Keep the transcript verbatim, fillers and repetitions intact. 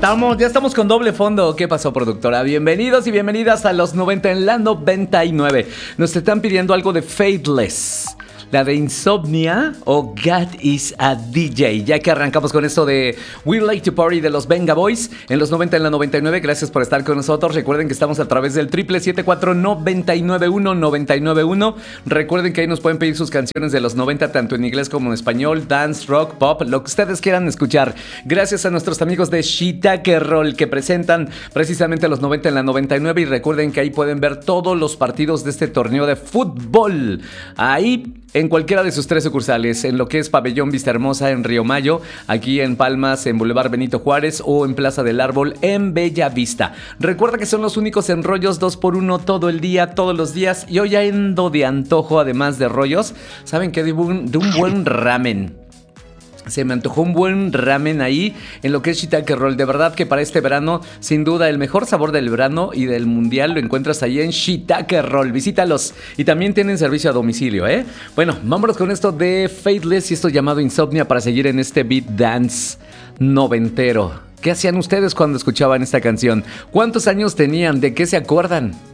estamos, ya estamos con doble fondo. ¿Qué pasó, productora? Bienvenidos y bienvenidas a los noventa en la noventa y nueve. Nos están pidiendo algo de Faithless, la de Insomnia o God is a D J. Ya que arrancamos con esto de We Like to Party de los Venga Boys en los noventa en la noventa y nueve. Gracias por estar con nosotros. Recuerden que estamos a través del triple siete cuatro nueve nueve uno nueve nueve uno. Recuerden que ahí nos pueden pedir sus canciones de los noventa, tanto en inglés como en español, dance, rock, pop, lo que ustedes quieran escuchar. Gracias a nuestros amigos de Shiitake Roll que presentan precisamente los noventa en la noventa y nueve. Y recuerden que ahí pueden ver todos los partidos de este torneo de fútbol. Ahí en cualquiera de sus tres sucursales, en lo que es Pabellón Vista Hermosa en Río Mayo, aquí en Palmas en Boulevard Benito Juárez o en Plaza del Árbol en Bella Vista. Recuerda que son los únicos en rollos dos por uno todo el día, todos los días. Y hoy ando de antojo, además de rollos. ¿Saben qué? De un, de un buen ramen. Se me antojó un buen ramen ahí en lo que es Shiitake Roll. De verdad que para este verano, sin duda, el mejor sabor del verano y del mundial lo encuentras ahí en Shiitake Roll. Visítalos. Y también tienen servicio a domicilio, ¿eh? Bueno, vámonos con esto de Faithless y esto llamado Insomnia para seguir en este beat dance noventero. ¿Qué hacían ustedes cuando escuchaban esta canción? ¿Cuántos años tenían? ¿De qué se acuerdan?